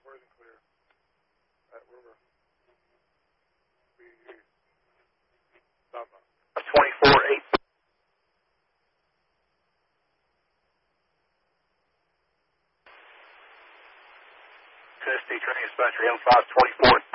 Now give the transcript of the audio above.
More than clear. We're stop on. 24-8. Tennessee Train Dispatcher M524.